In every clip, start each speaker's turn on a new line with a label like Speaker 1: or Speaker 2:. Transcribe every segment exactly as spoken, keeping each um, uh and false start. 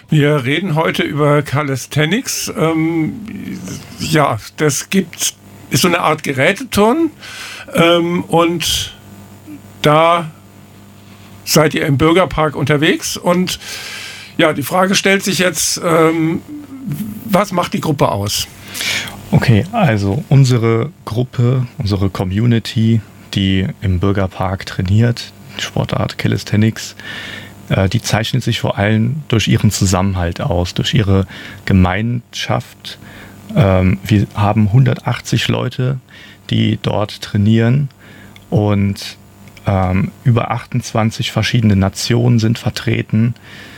Speaker 1: Wir reden heute über Calisthenics. Ähm, ja, das gibt, ist so eine Art Geräteturnen. Ähm, und da seid ihr im Bürgerpark unterwegs. Und ja, die Frage stellt sich jetzt, ähm, was macht die Gruppe aus?
Speaker 2: Okay, also unsere Gruppe, unsere Community, die im Bürgerpark trainiert, Sportart Calisthenics, die zeichnet sich vor allem durch ihren Zusammenhalt aus, durch ihre Gemeinschaft. Wir haben hundertachtzig Leute, die dort trainieren und über achtundzwanzig verschiedene Nationen sind vertreten.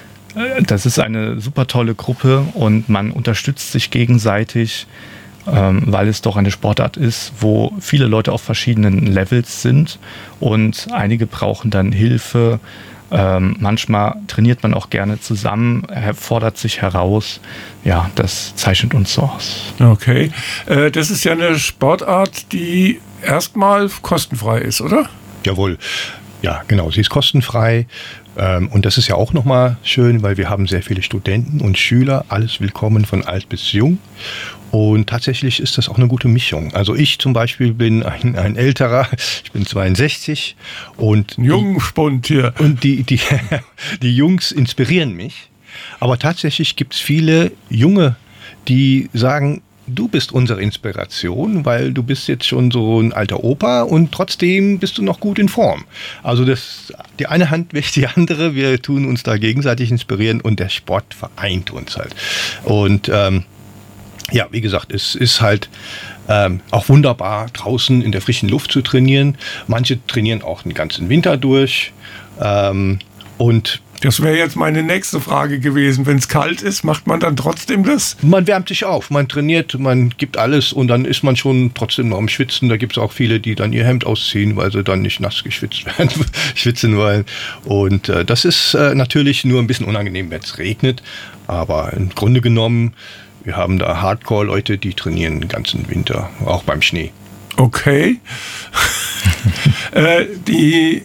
Speaker 2: Das ist eine super tolle Gruppe und man unterstützt sich gegenseitig, weil es doch eine Sportart ist, wo viele Leute auf verschiedenen Levels sind und einige brauchen dann Hilfe. Ähm, manchmal trainiert man auch gerne zusammen, fordert sich heraus. Ja, das zeichnet uns so aus.
Speaker 1: Okay, äh, das ist ja eine Sportart, die erstmal kostenfrei ist, oder?
Speaker 3: Jawohl, ja genau, sie ist kostenfrei. Ähm, und das ist ja auch nochmal schön, weil wir haben sehr viele Studenten und Schüler, alles willkommen von alt bis jung. Und tatsächlich ist das auch eine gute Mischung. Also ich zum Beispiel bin ein, ein älterer, ich bin zweiundsechzig und
Speaker 1: Jungspund hier.
Speaker 3: Und die, die, die Jungs inspirieren mich. Aber tatsächlich gibt es viele Junge, die sagen, du bist unsere Inspiration, weil du bist jetzt schon so ein alter Opa und trotzdem bist du noch gut in Form. Also das, die eine Hand wäscht die andere, wir tun uns da gegenseitig inspirieren und der Sport vereint uns halt. Und ähm, ja, wie gesagt, es ist halt ähm, auch wunderbar, draußen in der frischen Luft zu trainieren. Manche trainieren auch den ganzen Winter durch. Ähm, und
Speaker 1: das wäre jetzt meine nächste Frage gewesen. Wenn es kalt ist, macht man dann trotzdem das?
Speaker 3: Man wärmt sich auf, man trainiert, man gibt alles und dann ist man schon trotzdem noch am Schwitzen. Da gibt es auch viele, die dann ihr Hemd ausziehen, weil sie dann nicht nass geschwitzt werden, schwitzen wollen. Und äh, das ist äh, natürlich nur ein bisschen unangenehm, wenn es regnet. Aber im Grunde genommen, wir haben da Hardcore-Leute, die trainieren den ganzen Winter, auch beim Schnee.
Speaker 1: Okay. äh, die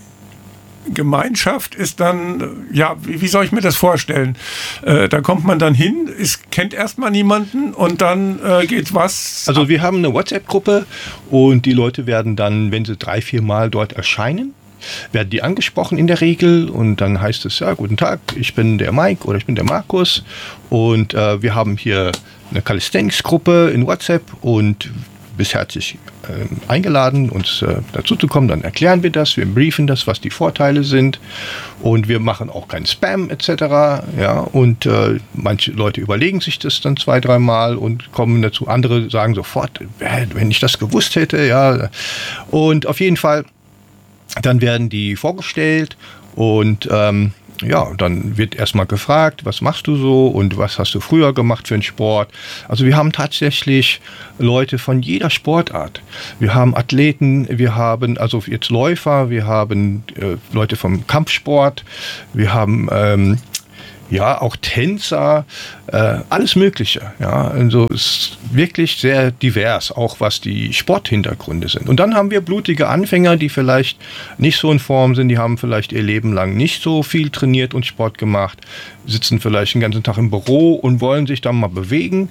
Speaker 1: Gemeinschaft ist dann, ja, wie, wie soll ich mir das vorstellen? Äh, da kommt man dann hin, ist, kennt erstmal niemanden und dann äh, geht was?
Speaker 3: Also wir haben eine WhatsApp-Gruppe und die Leute werden dann, wenn sie drei, vier Mal dort erscheinen, werden die angesprochen in der Regel und dann heißt es, ja, guten Tag, ich bin der Mike oder ich bin der Markus und äh, wir haben hier eine Calisthenics-Gruppe in WhatsApp und bist herzlich äh, eingeladen, uns äh, dazu zu kommen, dann erklären wir das, wir briefen das, was die Vorteile sind und wir machen auch keinen Spam et cetera. Ja, und äh, manche Leute überlegen sich das dann zwei, dreimal und kommen dazu, andere sagen sofort, wenn ich das gewusst hätte, ja. Und auf jeden Fall dann werden die vorgestellt und ähm, ja, dann wird erstmal gefragt, was machst du so und was hast du früher gemacht für einen Sport. Also wir haben tatsächlich Leute von jeder Sportart. Wir haben Athleten, wir haben also jetzt Läufer, wir haben äh, Leute vom Kampfsport, wir haben ähm, ja, auch Tänzer, äh, alles Mögliche. Ja, also es ist wirklich sehr divers, auch was die Sporthintergründe sind. Und dann haben wir blutige Anfänger, die vielleicht nicht so in Form sind, die haben vielleicht ihr Leben lang nicht so viel trainiert und Sport gemacht, sitzen vielleicht den ganzen Tag im Büro und wollen sich dann mal bewegen.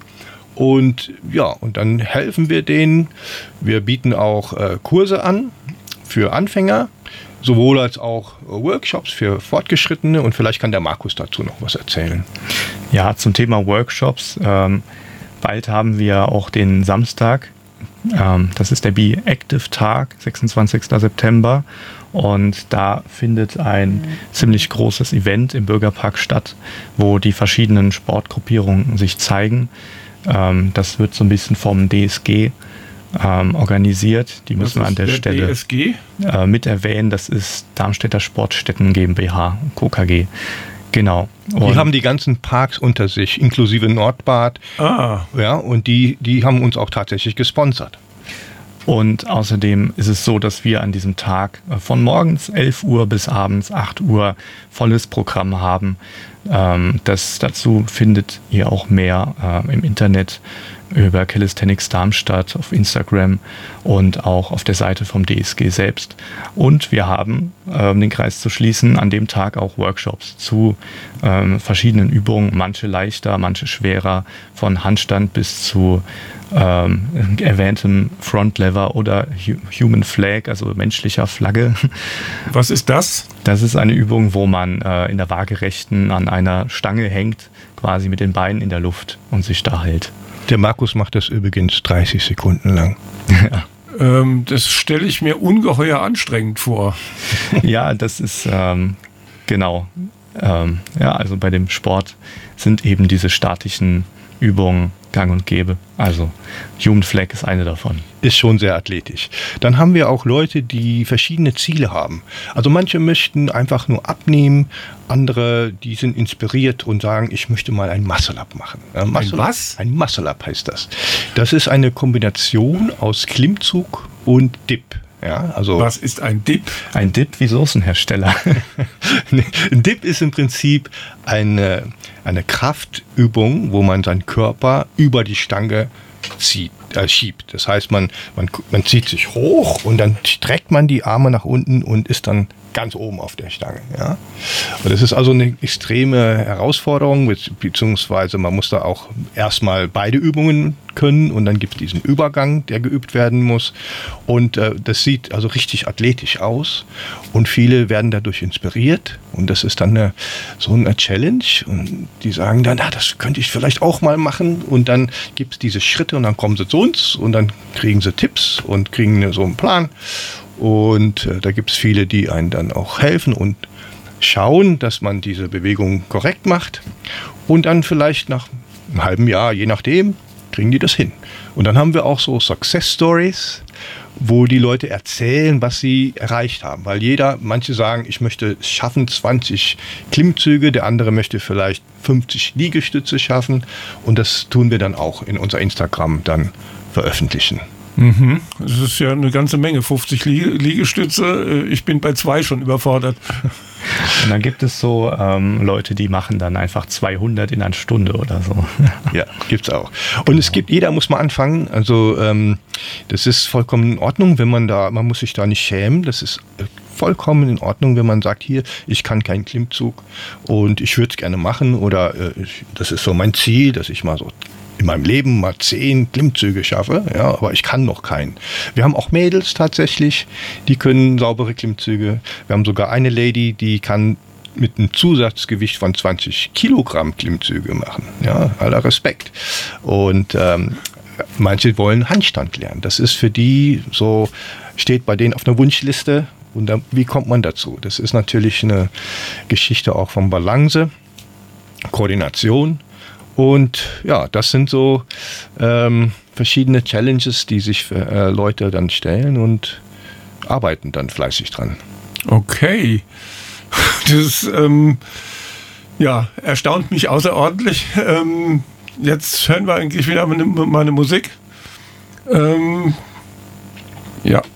Speaker 3: Und ja, und dann helfen wir denen. Wir bieten auch äh, Kurse an für Anfänger, sowohl als auch Workshops für Fortgeschrittene und vielleicht kann der Markus dazu noch was erzählen.
Speaker 2: Ja, zum Thema Workshops. Ähm, bald haben wir auch den Samstag, ähm, das ist der Be Active Tag, sechsundzwanzigsten September und da findet ein mhm. ziemlich großes Event im Bürgerpark statt, wo die verschiedenen Sportgruppierungen sich zeigen. Ähm, das wird so ein bisschen vom D S G Ähm, organisiert. Die müssen wir an der, der Stelle
Speaker 1: D S G?
Speaker 2: Äh, mit erwähnen. Das ist Darmstädter Sportstätten GmbH, K K G. Genau.
Speaker 3: Und die haben die ganzen Parks unter sich, inklusive Nordbad.
Speaker 1: Ah.
Speaker 3: Ja, und die, die haben uns auch tatsächlich gesponsert.
Speaker 2: Und außerdem ist es so, dass wir an diesem Tag von morgens elf Uhr bis abends acht Uhr volles Programm haben. Ähm, das, dazu findet ihr auch mehr äh, im Internet über Calisthenics Darmstadt auf Instagram und auch auf der Seite vom D S G selbst. Und wir haben, äh, um den Kreis zu schließen, an dem Tag auch Workshops zu ähm, verschiedenen Übungen, manche leichter, manche schwerer, von Handstand bis zu ähm, erwähntem Front Lever oder Human Flag, also menschlicher Flagge.
Speaker 1: Was ist das?
Speaker 2: Das ist eine Übung, wo man äh, in der Waagerechten an einer Stange hängt, quasi mit den Beinen in der Luft und sich da hält.
Speaker 3: Der Markus macht das übrigens dreißig Sekunden lang.
Speaker 2: Ja.
Speaker 1: Ähm, das stelle ich mir ungeheuer anstrengend vor.
Speaker 2: Ja, das ist ähm, genau. Ähm, ja, also bei dem Sport sind eben diese statischen Übungen gang und gäbe. Also Human Flag ist eine davon.
Speaker 3: Ist schon sehr athletisch. Dann haben wir auch Leute, die verschiedene Ziele haben. Also manche möchten einfach nur abnehmen, andere, die sind inspiriert und sagen, ich möchte mal ein Muscle-Up machen. Äh, Muscle
Speaker 1: ein was?
Speaker 3: Ein Muscle-Up heißt das. Das ist eine Kombination aus Klimmzug und Dip. Ja, also
Speaker 1: was ist ein Dip?
Speaker 2: Ein Dip wie Soßenhersteller.
Speaker 3: Ein Dip ist im Prinzip eine, eine Kraftübung, wo man seinen Körper über die Stange zieht, äh, schiebt. Das heißt, man, man, man zieht sich hoch und dann streckt man die Arme nach unten und ist dann ganz oben auf der Stange. Ja? Und das ist also eine extreme Herausforderung, beziehungsweise man muss da auch erstmal beide Übungen können und dann gibt es diesen Übergang, der geübt werden muss. Und äh, das sieht also richtig athletisch aus und viele werden dadurch inspiriert und das ist dann eine, so eine Challenge und die sagen dann, na, das könnte ich vielleicht auch mal machen und dann gibt es diese Schritte und dann kommen sie zu uns und dann kriegen sie Tipps und kriegen so einen Plan. Und äh, da gibt es viele, die einen dann auch helfen und schauen, dass man diese Bewegung korrekt macht. Und dann vielleicht nach einem halben Jahr, je nachdem, kriegen die das hin. Und dann haben wir auch so Success Stories, wo die Leute erzählen, was sie erreicht haben. Weil jeder, manche sagen, ich möchte es schaffen, zwanzig Klimmzüge, der andere möchte vielleicht fünfzig Liegestütze schaffen. Und das tun wir dann auch in unser Instagram dann veröffentlichen.
Speaker 1: Mhm. Das ist ja eine ganze Menge, fünfzig Liegestütze. Ich bin bei zwei schon überfordert.
Speaker 2: Und dann gibt es so ähm, Leute, die machen dann einfach zweihundert in einer Stunde oder so.
Speaker 3: Ja, gibt's auch. Und es gibt, jeder muss mal anfangen. Also ähm, das ist vollkommen in Ordnung, wenn man da, man muss sich da nicht schämen. Das ist vollkommen in Ordnung, wenn man sagt, hier, ich kann keinen Klimmzug und ich würde es gerne machen oder äh, ich, das ist so mein Ziel, dass ich mal so in meinem Leben mal zehn Klimmzüge schaffe, ja, aber ich kann noch keinen. Wir haben auch Mädels tatsächlich, die können saubere Klimmzüge. Wir haben sogar eine Lady, die kann mit einem Zusatzgewicht von zwanzig Kilogramm Klimmzüge machen. Ja, aller Respekt. Und ähm, manche wollen Handstand lernen. Das ist für die so, steht bei denen auf einer Wunschliste. Und dann, wie kommt man dazu? Das ist natürlich eine Geschichte auch von Balance, Koordination. Und ja, das sind so ähm, verschiedene Challenges, die sich für, äh, Leute dann stellen und arbeiten dann fleißig dran.
Speaker 1: Okay. Das ähm, ja, erstaunt mich außerordentlich. Ähm, jetzt hören wir eigentlich wieder meine, meine Musik. Ähm, ja.